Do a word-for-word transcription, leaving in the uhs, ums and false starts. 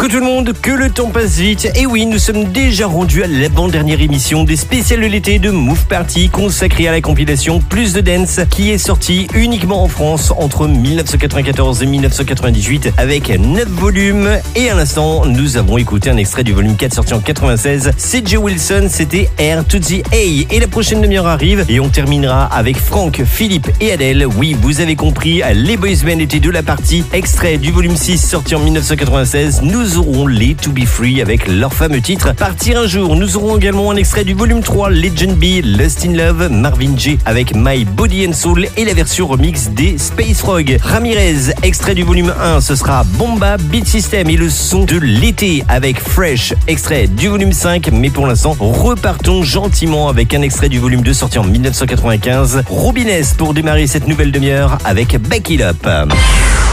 Coucou tout le monde, que le temps passe vite. Et oui, nous sommes déjà rendus à l'avant-dernière émission des spéciales de l'été de Move Party consacrée à la compilation Plus de Dance qui est sortie uniquement en France entre dix-neuf cent quatre-vingt-quatorze et dix-neuf cent quatre-vingt-dix-huit avec neuf volumes. Et à l'instant, nous avons écouté un extrait du volume quatre sorti en quatre-vingt-seize. C J Wilson, c'était Air to the A. Et la prochaine demi-heure arrive et on terminera avec Franck, Philippe et Adèle. Oui, vous avez compris, les boys band étaient de la partie. Extrait du volume six sorti en dix-neuf cent quatre-vingt-seize. Nous aurons les To Be Free avec leur fameux titre Partir un jour. Nous aurons également un extrait du volume trois Legend B, Lust in Love, Marvin Gaye avec My Body and Soul et la version remix des Space Frog. Ramirez, extrait du volume un, ce sera Bomba Beat System et le son de l'été avec Fresh, extrait du volume cinq. Mais pour l'instant, repartons gentiment avec un extrait du volume deux sorti en dix-neuf cent quatre-vingt-quinze. Robin S pour démarrer cette nouvelle demi-heure avec Back It Up.